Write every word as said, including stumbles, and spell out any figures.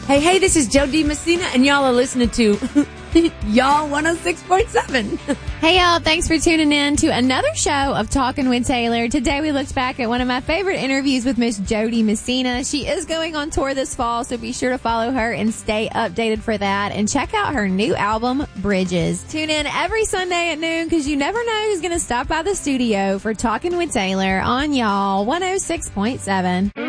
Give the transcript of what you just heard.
Hey, hey, this is Jody Messina, and y'all are listening to Y'all one oh six point seven. Hey, y'all. Thanks for tuning in to another show of Talking with Taylor. Today, we looked back at one of my favorite interviews with Miss Jody Messina. She is going on tour this fall, so be sure to follow her and stay updated for that. And check out her new album, Bridges. Tune in every Sunday at noon because you never know who's going to stop by the studio for Talking with Taylor on Y'all one oh six point seven.